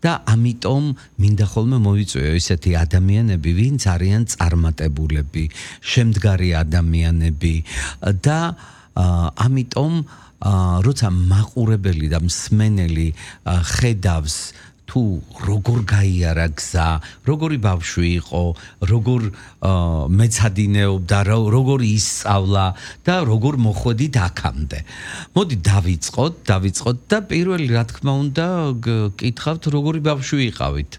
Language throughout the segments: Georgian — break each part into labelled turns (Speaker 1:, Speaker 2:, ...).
Speaker 1: და ამიტომ მინდა ხოლმე მოვიწვიო ესეთი ადამიანები, ვინც არიან წარმატებულები, შემდგარი ადამიანები და ამიტომ როცა მაყურებელი და მსმენელი ხედავს თუ როგორ გაიარა გზა, როგორი ბავშვი იყო, როგორ მეცადინეობდა, როგორ ისწავლა და როგორ მოხვედით აქამდე. მოდი დავიწყოთ და პირველი რა თქმა უნდა გკითხავთ როგორი ბავშვი იყავით.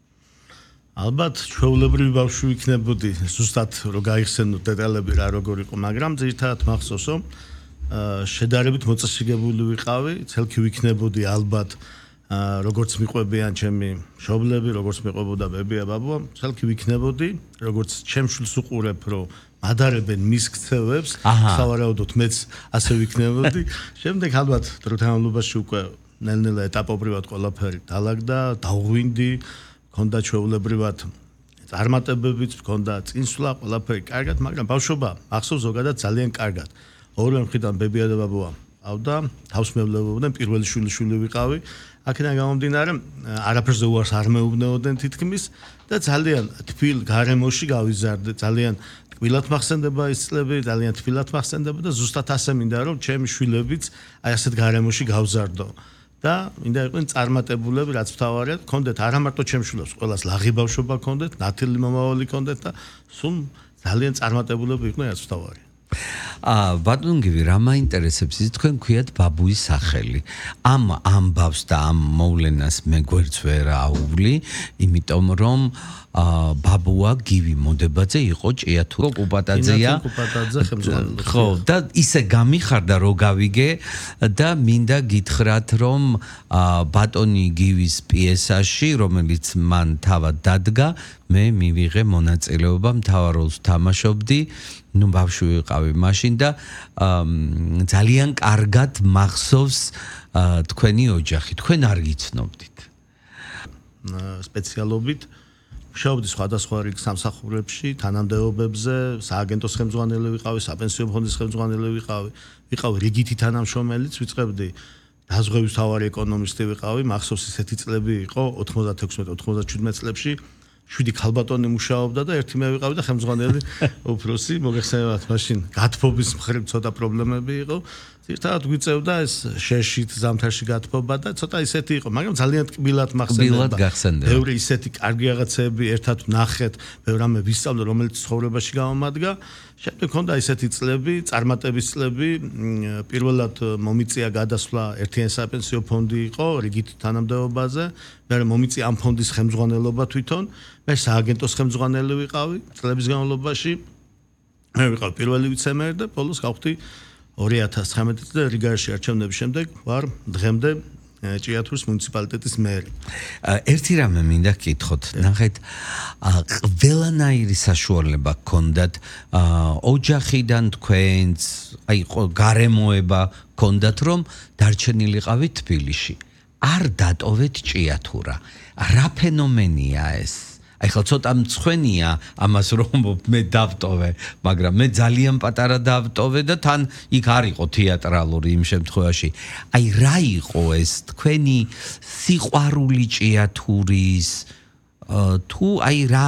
Speaker 2: ალბათ ჩვეულებრივი ბავშვი იქნებოდი, ზუსტად რო გაიხსენოთ დეტალები რა როგორ იყო, მაგრამ ძირითადად მახსოვს რომ შედარებით მოწესრიგებული ვიყავი, ცელქი ვიქნებოდი ალბათ როგორც მიყვებიან ჩემი მშობლები, როგორც მიყვებოდა ბებია ბაბუა, ცალკე ვიქნებოდი, როგორც ჩემ შვილს უყურებ, რომ მადარებენ მის ქცევებს, სავარაუდოდ მეც ასე ვიქნებოდი. შემდეგ ალბათ დროთა განმავლობაში უკვე ნელ-ნელა ეტაპობრივად ყველაფერი დაალაგდა, დაუღვინდი, მქონდა ჩვეულებრივად წარმატებებიც, მქონდა წინსვლა, ყველაფერი კარგად, მაგრამ ბავშვობა ახსოვს ზოგადად ძალიან კარგად. ორივე მხრიდან ბებია და ბაბუა ავდა, თავს მევლევოდნენ, პირველი შვილი ვიყავი. აქედან გამომდინარე, არაფერზე უარს არ მეუბნეოდნენ თითქმის და ძალიან თბილ გარემოში გავიზარდე, ძალიან თბილად მახსენდება ის წლები, ძალიან თბილად მახსენდება და ზუსტად ასე მინდა რომ ჩემი შვილებიც აი ასეთ გარემოში გავზარდო. და მინდა იყვნენ წარმატებულები, რაც მთავარია, გქონდეთ არა მარტო ჩემს შვილებს, ყველას ლაღი ბავშვობა გქონდეთ, ნათელი მომავალი გქონდეთ და სულ ძალიან წარმატებულები იყვნენ, რაც მთავარია.
Speaker 1: ბატონ გივი, რა მაინტერესებს ის თქვენ ქვიათ ბაბუის სახელი. ამ ამბავს და ამ მოვლენას მე გვერდს ვერ აუვლი, იმიტომ რომ ბაბუა გივი მოდებაძე იყო ჭიათურო კუპატაძეა. ხო, და ისე გამიხარდა რო გავიგე და მინდა გითხრათ რომ ბატონი გივის პიესაში, რომელიც მან თავად დადგა, მე მივიღე მონაწილეობა, მთავარ როლს თამაშობდი. ნუ ბავშვი ვიყავი მაშინ და ძალიან კარგად მახსოვს თქვენი ოჯახი. თქვენ არ გიცნობდით.
Speaker 2: სპეციალობით მუშაობდი სხვადასხვა რიგ სამსახურებში, თანამდებობებზე, სააგენტოს ხელმძღვანელი ვიყავი, საპენსიო ფონდის ხელმძღვანელი ვიყავი რიგითი თანამშრომელიც, ვიწყებდი დაზღვევის მთავარი ეკონომისტი ვიყავი, მახსოვს ისეთი წლები იყო 96-97 წლებში. 7 ქალბატონი მუშაობდა და ერთი მე ვიყავი და ხელმძღვანელი უფროსი, მოგეხსენებათ მაშინ გათბობის მხრივ ცოტა პრობლემები იყო. ძირთადად გვიწევდა ეს შეშით ზამთარში გათბობა და ცოტა ისეთი იყო, მაგრამ ძალიან ტკბილად მახსენდება. ბევრი ისეთი კარგი რაღაცები ერთად ვნახეთ, ბევრ რამე ვისწავლე, რომელიც ცხოვრებაში გამომადგა. შემდეგ ჰქონდა ისეთი წლები, წარმატების წლები, პირველად მომიწია გადასვლა ერთიანი საპენსიო ფონდი იყო რიგით თანამდებობაზე, მე მომიწია ამ ფონდის ხელმძღვანელობა თვითონ, მე სააგენტოს ხელმძღვანელი ვიყავი წლების განმავლობაში. მე ვიყავ პირველი ვიცე-მერი და ბოლოს გავხდი 2019 წელს რიგაში არჩევნების შემდეგ ვარ დღემდე ჭიათურის მუნიციპალიტეტის მერი.
Speaker 1: ერთი რამე მინდა გკითხოთ, ნახეთ, ყველანაირი საშუალება გქონდათ ოჯახიდან თქვენს, აი გარემოება გქონდათ, რომ დარჩენილიყავით თბილისში. არ დატოვეთ ჭიათურა. რა ფენომენია ეს? აი ხო ცოტა მწვენია ამას რომ მე დავტოვე, მაგრამ მე ძალიან პატარა დავტოვე და თან იქ არ იყო თეატრალური იმ შემთხვევაში. აი რა იყო ეს თქვენი სიყვარული ჭიათურის თუ აი რა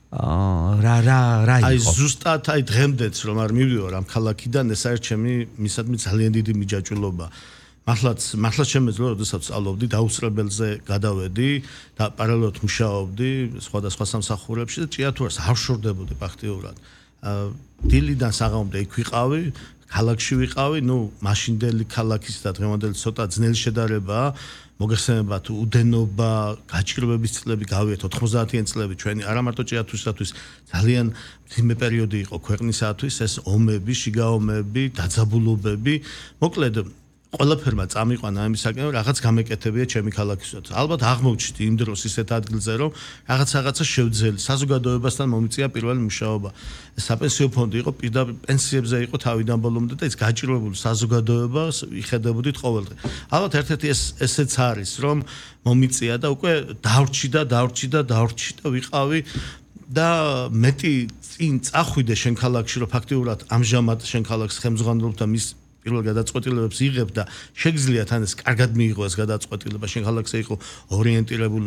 Speaker 1: იყო?
Speaker 2: აი ზუსტად აი დღემდეც რომ არ მივიდივარ ამ ქალაქიდან, ეს არის ჩემი მისადმი ძალიან დიდი მიჯაჭვულობა. მართლაც შემეძლო, როდესაც სწავლობდი, დაუსწრებელზე გადავედი და პარალელურად მუშაობდი სხვადასხვა სამსახურებში და ჭიათურას არ ვშორდებოდი ფაქტიურად. დილიდან საღამომდე იქ ვიყავი, ქალაქში ვიყავი, ნუ მაშინდელი ქალაქის და დღევანდელი ცოტა ძნელი შედარებაა. მოგეხსენებათ უდენობა, გაჭირვების წლები გავიეთ 90-იან წლები ჩვენი არა მარტო ჭიათურისათვის ძალიან მძიმე პერიოდი იყო ქვეყნისათვის, ეს ომები, შიგა ომები, დაძაბულობები, მოკლედ ყველაფერმა წამიყვანა ამისაკენ, რომ რაღაც გამეკეთებია ჩემი ქალაქისათვის. ალბათ აღმოჩნდი იმ დროს ისეთ ადგილზე, რომ რაღაცა შევძელი, საზოგადოებასთან მომიწია პირველი მუშაობა. საპენსიო ფონდი იყო, პირდაპირ პენსიებზე იყო თავიდან ბოლომდე და ის გაჭირვებული საზოგადოებას იხედებოდით ყოველდღე. ალბათ ერთ-ერთი ესეც არის, რომ მომიწია და უკვე დავრჩი და ვიყავი და მეტი წინ წახვიდე შენ ქალაქში, რომ ფაქტიურად ამჟამად შენ ქალაქს ხელმძღვანელობ და მის პირველ გადაწყვეტილებებს იღებ და შეგიძლია თან ეს კარგად მიიღო ეს გადაწყვეტილება შენ ქალაქზე იყო ორიენტირებული